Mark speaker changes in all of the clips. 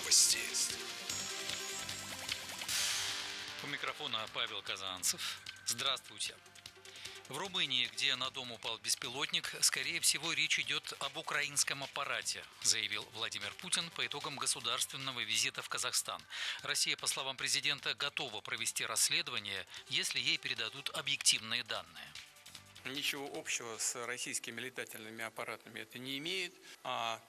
Speaker 1: Новости.
Speaker 2: У микрофона Павел Казанцев. Здравствуйте. В Румынии, где на дом упал беспилотник, скорее всего, речь идет об украинском аппарате, заявил Владимир Путин по итогам государственного визита в Казахстан. Россия, по словам президента, готова провести расследование, если ей передадут объективные данные.
Speaker 3: Ничего общего с российскими летательными аппаратами это не имеет, а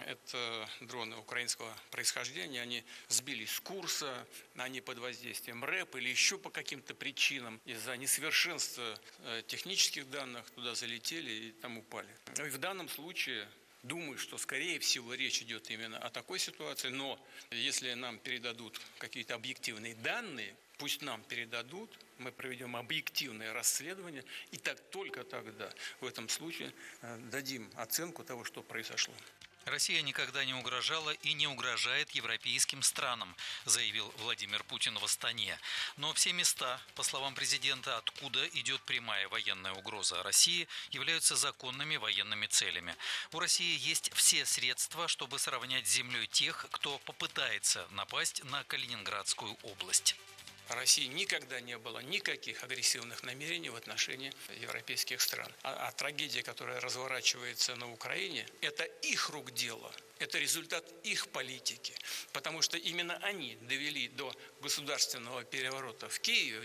Speaker 3: это дроны украинского происхождения, они сбились с курса, они под воздействием РЭП или еще по каким-то причинам из-за несовершенства технических данных туда залетели и там упали. И в данном случае думаю, что, скорее всего, речь идет именно о такой ситуации, но если нам передадут какие-то объективные данные, пусть нам передадут, мы проведем объективное расследование, и только тогда в этом случае дадим оценку того, что произошло.
Speaker 2: Россия никогда не угрожала и не угрожает европейским странам, заявил Владимир Путин в Астане. Но все места, по словам президента, откуда идет прямая военная угроза России, являются законными военными целями. У России есть все средства, чтобы сравнять с землей тех, кто попытается напасть на Калининградскую область.
Speaker 3: В России никогда не было никаких агрессивных намерений в отношении европейских стран. А трагедия, которая разворачивается на Украине, это их рук дело, это результат их политики. Потому что именно они довели до государственного переворота в Киеве в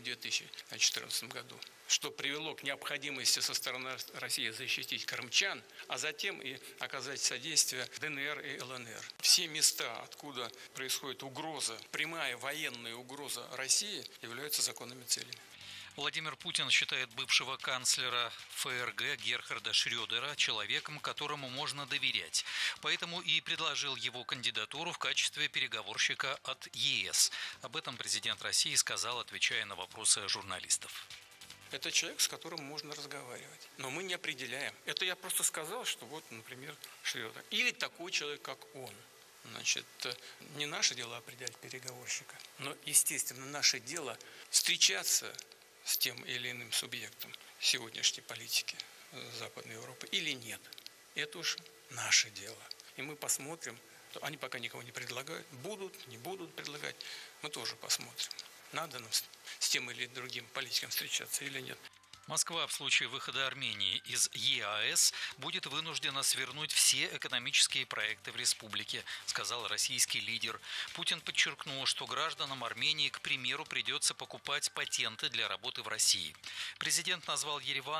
Speaker 3: 2014 году, что привело к необходимости со стороны России защитить крымчан, а затем и оказать содействие ДНР и ЛНР. Все места, откуда происходит угроза, прямая военная угроза России, являются законными целями.
Speaker 2: Владимир Путин считает бывшего канцлера ФРГ Герхарда Шрёдера человеком, которому можно доверять. Поэтому и предложил его кандидатуру в качестве переговорщика от ЕС. Об этом президент России сказал, отвечая на вопросы журналистов.
Speaker 3: Это человек, с которым можно разговаривать. Но мы не определяем. Это я просто сказал, что вот, например, Шрёдер. Или такой человек, как он. Значит, не наше дело определять переговорщика. Но, естественно, наше дело встречаться с тем или иным субъектом сегодняшней политики Западной Европы или нет. Это уж наше дело. И мы посмотрим. Они пока никого не предлагают. Будут, не будут предлагать. Мы тоже посмотрим. Надо нам с тем или другим политиком встречаться или нет.
Speaker 2: Москва в случае выхода Армении из ЕАЭС будет вынуждена свернуть все экономические проекты в республике, сказал российский лидер. Путин подчеркнул, что гражданам Армении, к примеру, придется покупать патенты для работы в России. Президент призвал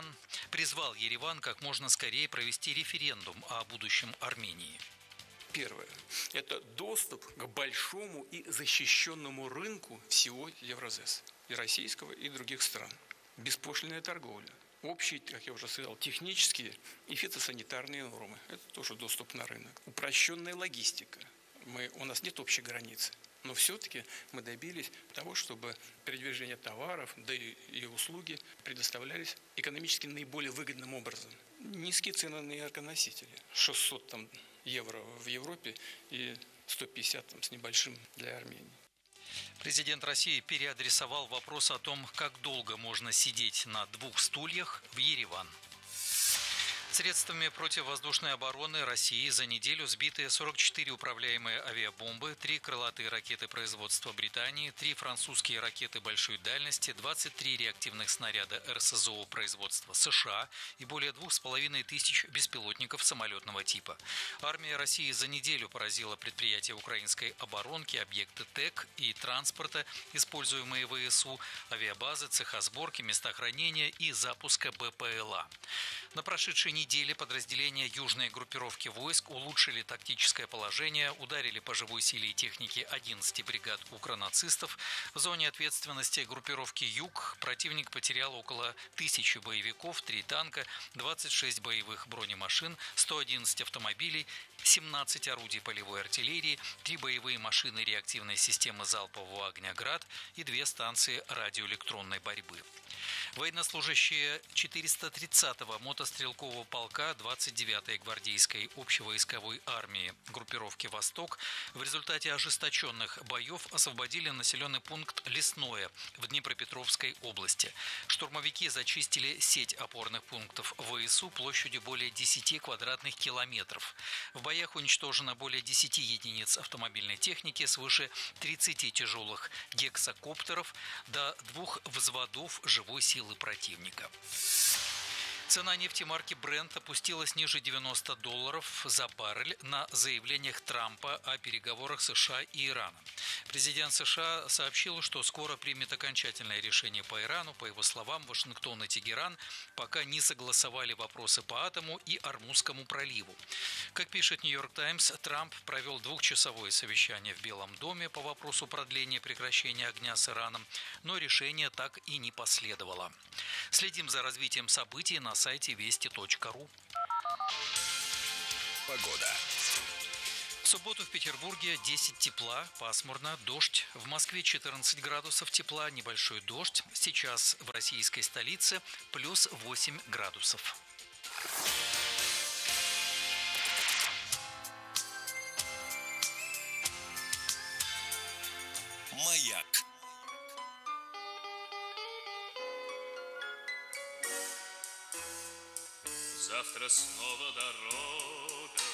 Speaker 2: Ереван как можно скорее провести референдум о будущем Армении.
Speaker 3: Первое – это доступ к большому и защищенному рынку всего Евразес, и российского, и других стран. Беспошлинная торговля, общие, как я уже сказал, технические и фитосанитарные нормы. Это тоже доступ на рынок. Упрощенная логистика. У нас нет общей границы. Но все-таки мы добились того, чтобы передвижение товаров, да и услуги предоставлялись экономически наиболее выгодным образом. Низкие цены на энергоносители. 600 евро в Европе и 150 с небольшим для Армении.
Speaker 2: Президент России переадресовал вопрос о том, как долго можно сидеть на двух стульях в Ереван. Средствами противовоздушной обороны России за неделю сбиты 44 управляемые авиабомбы, 3 крылатые ракеты производства Британии, 3 французские ракеты большой дальности, 23 реактивных снаряда РСЗО производства США и более 2500 беспилотников самолетного типа. Армия России за неделю поразила предприятия украинской оборонки, объекты ТЭК и транспорта, используемые ВСУ, авиабазы, цеха сборки, места хранения и запуска БПЛА. На прошедшей неделе подразделения южной группировки войск улучшили тактическое положение, ударили по живой силе и технике 11 бригад укронацистов. В зоне ответственности группировки «Юг» противник потерял около 1000 боевиков, 3 танка, 26 боевых бронемашин, 111 автомобилей, 17 орудий полевой артиллерии, 3 боевые машины реактивной системы залпового огня «Град» и 2 станции радиоэлектронной борьбы. Военнослужащие 430-го мотострелкового полка 29-й гвардейской общевойсковой армии группировки «Восток» в результате ожесточенных боев освободили населенный пункт Лесное в Днепропетровской области. Штурмовики зачистили сеть опорных пунктов ВСУ площадью более 10 квадратных километров. В боях уничтожено более 10 единиц автомобильной техники, свыше 30 тяжелых гексакоптеров до 2 взводов живой силы противника. Цена нефти марки Brent опустилась ниже $90 за баррель на заявлениях Трампа о переговорах США и Ирана. Президент США сообщил, что скоро примет окончательное решение по Ирану. По его словам, Вашингтон и Тегеран пока не согласовали вопросы по атому и Ормузскому проливу. Как пишет «Нью-Йорк Таймс», Трамп провел 2-часовое совещание в Белом доме по вопросу продления прекращения огня с Ираном, но решение так и не последовало. Следим за развитием событий на сайте вести.ру.
Speaker 1: Погода.
Speaker 2: В субботу в Петербурге 10 тепла, пасмурно, дождь. В Москве 14 градусов тепла, небольшой дождь. Сейчас в российской столице плюс 8 градусов.
Speaker 1: Маяк.
Speaker 4: Завтра снова дорога